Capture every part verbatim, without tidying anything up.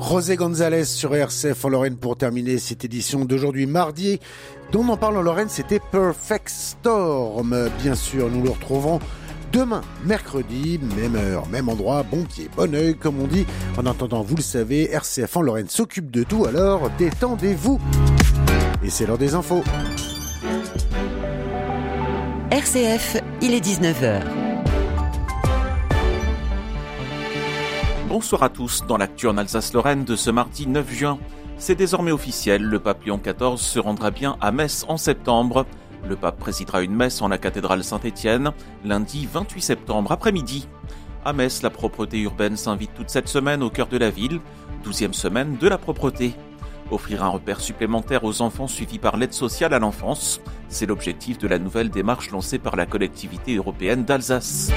José González sur R C F en Lorraine pour terminer cette édition d'aujourd'hui mardi. Dont on en parle en Lorraine, c'était Perfect Storm. Bien sûr, nous le retrouvons demain, mercredi, même heure, même endroit, bon pied, bon oeil, comme on dit. En attendant, vous le savez, R C F en Lorraine s'occupe de tout, alors détendez-vous. Et c'est l'heure des infos. R C F, il est dix-neuf heures. Bonsoir à tous. Dans l'actu en Alsace-Lorraine de ce mardi neuf juin, c'est désormais officiel, le pape Léon quatorze se rendra bien à Metz en septembre. Le pape présidera une messe en la cathédrale Saint-Étienne, lundi vingt-huit septembre après-midi. À Metz, la propreté urbaine s'invite toute cette semaine au cœur de la ville, douzième semaine de la propreté. Offrir un repère supplémentaire aux enfants suivis par l'aide sociale à l'enfance, c'est l'objectif de la nouvelle démarche lancée par la collectivité européenne d'Alsace.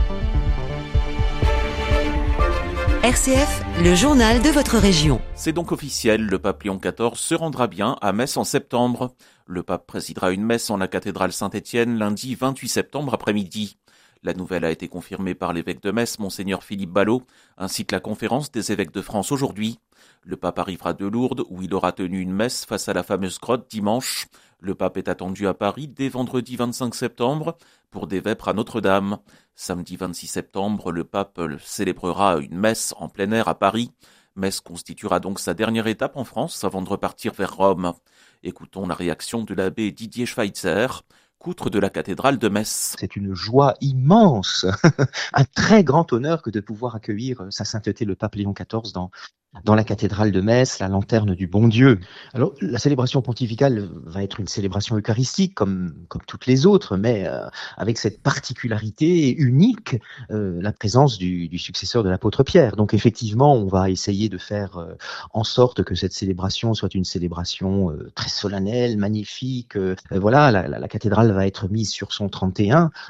R C F, le journal de votre région. C'est donc officiel, le pape Léon quatorze se rendra bien à Metz en septembre. Le pape présidera une messe en la cathédrale Saint-Étienne lundi vingt-huit septembre après-midi. La nouvelle a été confirmée par l'évêque de Metz, Monseigneur Philippe Ballot, ainsi que la conférence des évêques de France aujourd'hui. Le pape arrivera de Lourdes, où il aura tenu une messe face à la fameuse grotte dimanche. Le pape est attendu à Paris dès vendredi vingt-cinq septembre pour des vêpres à Notre-Dame. Samedi vingt-six septembre, le pape célébrera une messe en plein air à Paris. Metz constituera donc sa dernière étape en France avant de repartir vers Rome. Écoutons la réaction de l'abbé Didier Schweitzer, coutre de la cathédrale de Metz. C'est une joie immense, un très grand honneur que de pouvoir accueillir sa sainteté le pape Léon quatorze dans dans la cathédrale de Metz, la lanterne du bon Dieu. Alors, la célébration pontificale va être une célébration eucharistique comme comme toutes les autres, mais euh, avec cette particularité unique, euh, la présence du, du successeur de l'apôtre Pierre. Donc, effectivement, on va essayer de faire euh, en sorte que cette célébration soit une célébration euh, très solennelle, magnifique. Euh, voilà, la, la, la cathédrale va être mise sur son trente et un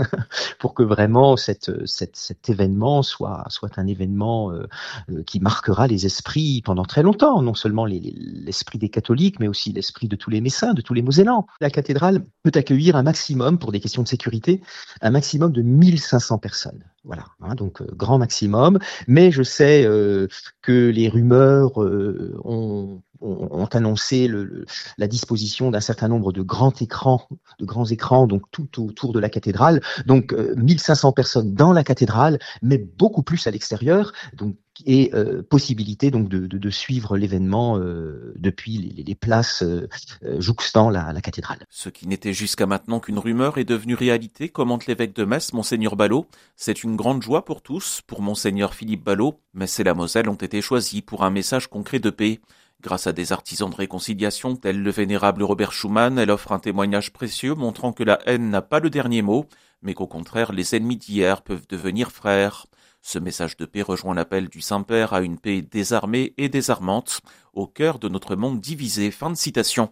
pour que vraiment cette, cette, cet événement soit soit un événement euh, euh, qui marquera les esprits pendant très longtemps, non seulement les, les, l'esprit des catholiques, mais aussi l'esprit de tous les messins, de tous les mosellans. La cathédrale peut accueillir un maximum, pour des questions de sécurité, un maximum de mille cinq cents personnes. Voilà, hein, donc euh, grand maximum. Mais je sais euh, que les rumeurs euh, ont, ont, ont annoncé le, le, la disposition d'un certain nombre de grands écrans, de grands écrans, donc tout autour de la cathédrale. Donc euh, mille cinq cents personnes dans la cathédrale, mais beaucoup plus à l'extérieur. Donc et euh, possibilité donc de, de, de suivre l'événement euh, depuis les, les places euh, jouxtant la, la cathédrale. Ce qui n'était jusqu'à maintenant qu'une rumeur est devenu réalité, commente l'évêque de Metz, Monseigneur Ballot. C'est une grande joie pour tous, pour Monseigneur Philippe Ballot. Metz et la Moselle ont été choisis pour un message concret de paix. Grâce à des artisans de réconciliation tels le vénérable Robert Schumann, elle offre un témoignage précieux montrant que la haine n'a pas le dernier mot, mais qu'au contraire les ennemis d'hier peuvent devenir frères. Ce message de paix rejoint l'appel du Saint-Père à une paix désarmée et désarmante, au cœur de notre monde divisé. Fin de citation.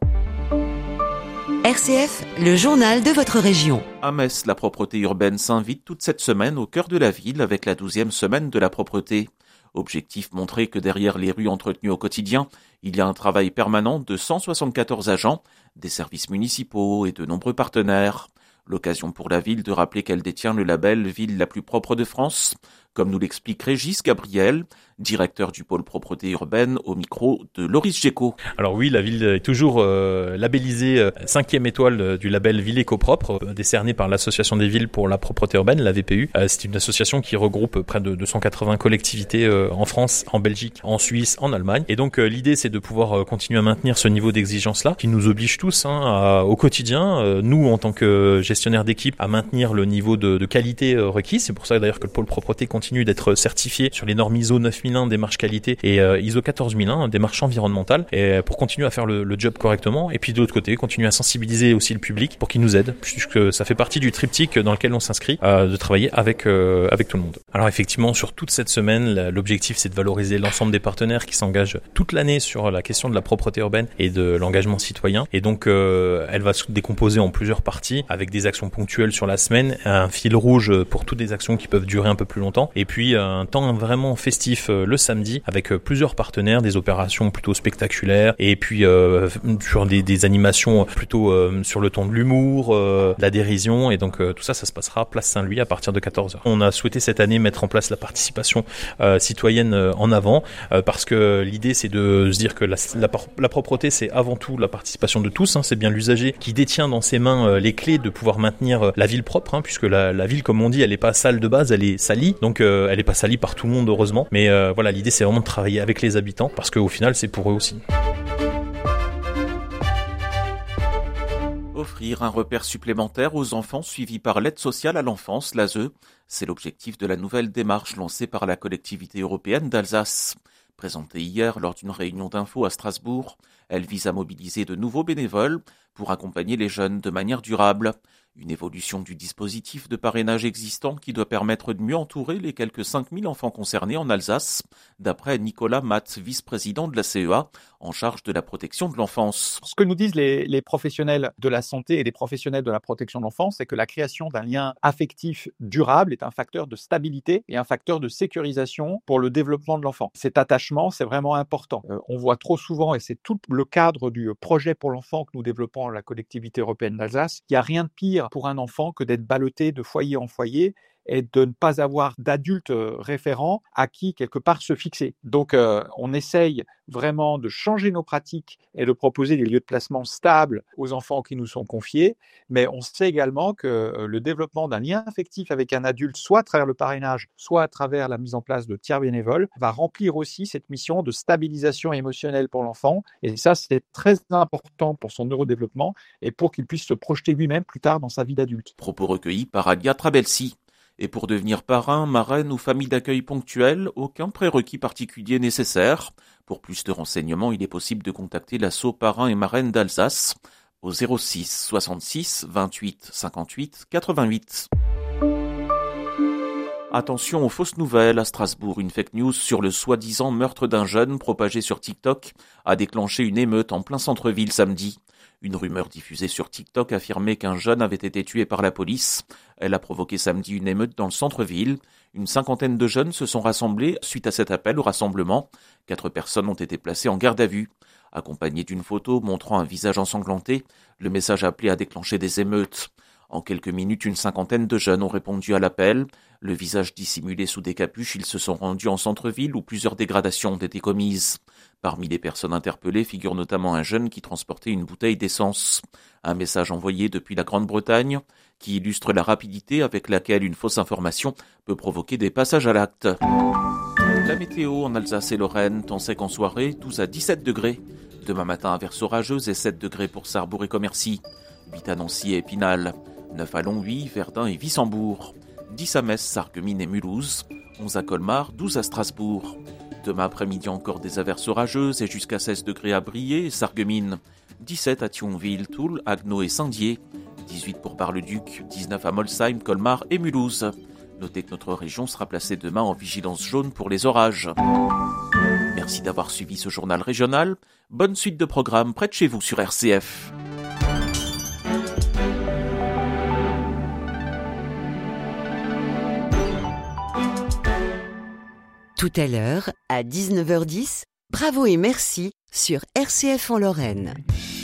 R C F, le journal de votre région. À Metz, la propreté urbaine s'invite toute cette semaine au cœur de la ville avec la douzième semaine de la propreté. Objectif montrer que derrière les rues entretenues au quotidien, il y a un travail permanent de cent soixante-quatorze agents, des services municipaux et de nombreux partenaires. L'occasion pour la ville de rappeler qu'elle détient le label Ville la plus propre de France, comme nous l'explique Régis Gabriel, directeur du pôle propreté urbaine, au micro de Loris Géco. Alors oui, la ville est toujours euh, labellisée euh, cinquième étoile euh, du label Ville éco-propre, euh, décerné par l'Association des villes pour la propreté urbaine, la V P U. Euh, c'est une association qui regroupe près de deux cent quatre-vingts collectivités euh, en France, en Belgique, en Suisse, en Allemagne. Et donc euh, l'idée, c'est de pouvoir euh, continuer à maintenir ce niveau d'exigence-là, qui nous oblige tous hein, à, au quotidien, euh, nous en tant que gestionnaires d'équipe, à maintenir le niveau de, de qualité euh, requis. C'est pour ça d'ailleurs que le pôle propreté continue d'être certifié sur les normes I S O neuf mille un démarche qualité et euh, I S O quatorze mille un démarche environnementale, et pour continuer à faire le, le job correctement. Et puis de l'autre côté, continuer à sensibiliser aussi le public pour qu'il nous aide, puisque ça fait partie du triptyque dans lequel on s'inscrit, euh, de travailler avec euh, avec tout le monde. Alors effectivement, sur toute cette semaine, l'objectif c'est de valoriser l'ensemble des partenaires qui s'engagent toute l'année sur la question de la propreté urbaine et de l'engagement citoyen. Et donc euh, elle va se décomposer en plusieurs parties avec des actions ponctuelles sur la semaine, un fil rouge pour toutes les actions qui peuvent durer un peu plus longtemps, Et puis un temps vraiment festif euh, le samedi avec euh, plusieurs partenaires, des opérations plutôt spectaculaires et puis euh, sur des, des animations plutôt euh, sur le ton de l'humour, euh, de la dérision. Et donc euh, tout ça, ça se passera place Saint-Louis à partir de quatorze heures. On a souhaité cette année mettre en place la participation euh, citoyenne euh, en avant euh, parce que l'idée c'est de se dire que la, la, la propreté c'est avant tout la participation de tous, hein, c'est bien l'usager qui détient dans ses mains euh, les clés de pouvoir maintenir euh, la ville propre, hein, puisque la, la ville comme on dit elle n'est pas sale de base, elle est salie, donc euh, elle n'est pas salie par tout le monde heureusement, mais euh, voilà, l'idée c'est vraiment de travailler avec les habitants parce qu'au final c'est pour eux aussi. Offrir un repère supplémentaire aux enfants suivis par l'aide sociale à l'enfance, l'A S E, c'est l'objectif de la nouvelle démarche lancée par la collectivité européenne d'Alsace. Présentée hier lors d'une réunion d'info à Strasbourg, elle vise à mobiliser de nouveaux bénévoles pour accompagner les jeunes de manière durable. Une évolution du dispositif de parrainage existant qui doit permettre de mieux entourer les quelques cinq mille enfants concernés en Alsace, d'après Nicolas Matz, vice-président de la C E A, en charge de la protection de l'enfance. Ce que nous disent les, les professionnels de la santé et les professionnels de la protection de l'enfance, c'est que la création d'un lien affectif durable est un facteur de stabilité et un facteur de sécurisation pour le développement de l'enfant. Cet attachement, c'est vraiment important. Euh, on voit trop souvent, et c'est tout le cadre du projet pour l'enfant que nous développons à la collectivité européenne d'Alsace, qu'il n'y a rien de pire pour un enfant que d'être ballotté de foyer en foyer et de ne pas avoir d'adulte référent à qui, quelque part, se fixer. Donc, euh, on essaye vraiment de changer nos pratiques et de proposer des lieux de placement stables aux enfants qui nous sont confiés, mais on sait également que le développement d'un lien affectif avec un adulte, soit à travers le parrainage, soit à travers la mise en place de tiers bénévoles, va remplir aussi cette mission de stabilisation émotionnelle pour l'enfant, et ça, c'est très important pour son neurodéveloppement et pour qu'il puisse se projeter lui-même plus tard dans sa vie d'adulte. Propos recueillis par Alia Trabelsi. Et pour devenir parrain, marraine ou famille d'accueil ponctuelle, aucun prérequis particulier nécessaire. Pour plus de renseignements, il est possible de contacter l'asso Parrain et Marraine d'Alsace au zéro six soixante-six vingt-huit cinquante-huit quatre-vingt-huit. Attention aux fausses nouvelles. À Strasbourg, une fake news sur le soi-disant meurtre d'un jeune propagé sur TikTok a déclenché une émeute en plein centre-ville samedi. Une rumeur diffusée sur TikTok affirmait qu'un jeune avait été tué par la police. Elle a provoqué samedi une émeute dans le centre-ville. Une cinquantaine de jeunes se sont rassemblés suite à cet appel au rassemblement. Quatre personnes ont été placées en garde à vue. Accompagnées d'une photo montrant un visage ensanglanté, le message appelait à déclencher des émeutes. En quelques minutes, une cinquantaine de jeunes ont répondu à l'appel. Le visage dissimulé sous des capuches, ils se sont rendus en centre-ville où plusieurs dégradations ont été commises. Parmi les personnes interpellées figure notamment un jeune qui transportait une bouteille d'essence. Un message envoyé depuis la Grande-Bretagne qui illustre la rapidité avec laquelle une fausse information peut provoquer des passages à l'acte. La météo en Alsace et Lorraine, temps sec en soirée, douze à dix-sept degrés. Demain matin, averse orageuse et sept degrés pour Sarrebourg et Commercy. huit à Nancy et Épinal. neuf à Longwy, Verdun et Wissembourg. dix à Metz, Sarreguemines et Mulhouse. onze à Colmar, douze à Strasbourg. Demain après-midi encore des averses orageuses et jusqu'à seize degrés à Briey et Sarreguemines. dix-sept à Thionville, Toul, Haguenau et Saint-Dié. dix-huit pour Bar-le-Duc, dix-neuf à Molsheim, Colmar et Mulhouse. Notez que notre région sera placée demain en vigilance jaune pour les orages. Merci d'avoir suivi ce journal régional. Bonne suite de programmes près de chez vous sur R C F. Tout à l'heure, à dix-neuf heures dix, Bravo et merci sur R C F en Lorraine.